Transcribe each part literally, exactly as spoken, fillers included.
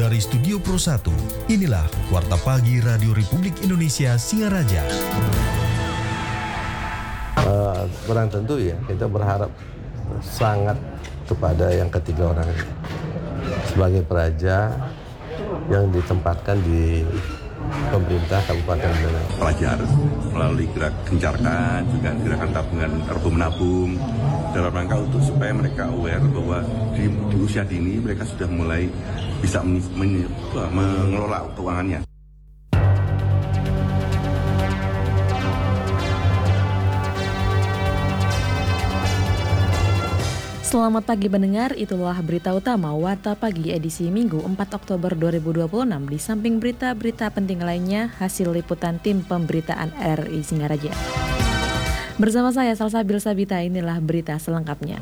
Dari Studio Pro satu, inilah Warta Pagi Radio Republik Indonesia Singaraja. Uh, kurang tentu ya, kita berharap sangat kepada yang ketiga orang ini. Sebagai peraja yang ditempatkan di pemerintah Kabupaten Buleleng. Pelajar melalui gerak gencarkan, juga gerakan tabungan rebung menabung, dalam rangka untuk supaya mereka aware bahwa di, di usia dini mereka sudah mulai bisa men, men, mengelola keuangannya. Selamat pagi pendengar, itulah berita utama Warta Pagi edisi Minggu empat Oktober dua ribu dua puluh enam. Di samping berita-berita penting lainnya, hasil liputan tim pemberitaan R R I Singaraja. Bersama saya Salsabil Sabita, inilah berita selengkapnya.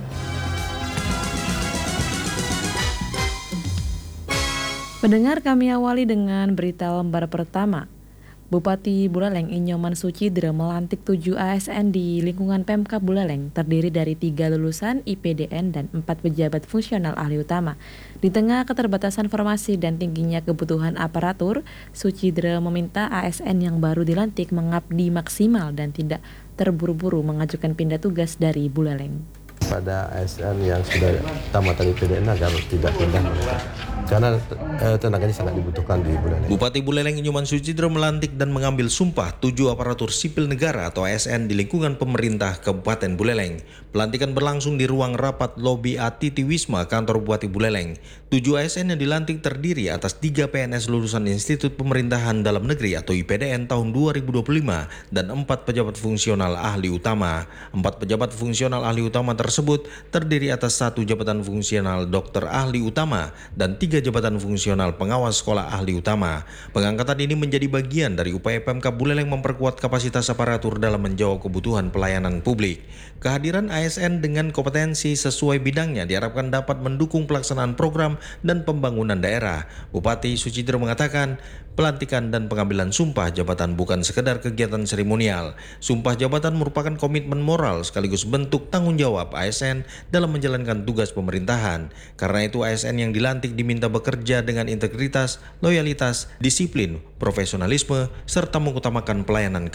Pendengar, kami awali dengan berita lembar pertama. Bupati Buleleng Inyoman Sucidre melantik tujuh A S N di lingkungan Pemkab Buleleng, terdiri dari tiga lulusan I P D N dan empat pejabat fungsional ahli utama. Di tengah keterbatasan formasi dan tingginya kebutuhan aparatur, Sucidre meminta A S N yang baru dilantik mengabdi maksimal dan tidak terburu-buru mengajukan pindah tugas dari Buleleng. Pada A S N yang sudah tamatan I P D N agar tidak pindah karena eh, tenaganya sangat dibutuhkan di Buleleng. Bupati Buleleng Inyoman Sucidre melantik dan mengambil sumpah tujuh aparatur sipil negara atau A S N di lingkungan pemerintah Kabupaten Buleleng. Pelantikan berlangsung di ruang rapat lobi A T T Wisma kantor Bupati Buleleng. Tujuh A S N yang dilantik terdiri atas tiga P N S lulusan Institut Pemerintahan Dalam Negeri atau I P D N tahun dua ribu dua puluh lima dan empat pejabat fungsional ahli utama. Empat pejabat fungsional ahli utama tersebut terdiri atas satu jabatan fungsional dokter ahli utama dan tiga jabatan fungsional pengawas sekolah ahli utama. Pengangkatan ini menjadi bagian dari upaya Pemkab Buleleng memperkuat kapasitas aparatur dalam menjawab kebutuhan pelayanan publik. Kehadiran A S N dengan kompetensi sesuai bidangnya diharapkan dapat mendukung pelaksanaan program dan pembangunan daerah. Bupati Sucidre mengatakan, pelantikan dan pengambilan sumpah jabatan bukan sekedar kegiatan seremonial. Sumpah jabatan merupakan komitmen moral sekaligus bentuk tanggung jawab A S N dalam menjalankan tugas pemerintahan. Karena itu A S N yang dilantik diminta bekerja dengan integritas, loyalitas, disiplin, profesionalisme, serta mengutamakan pelayanan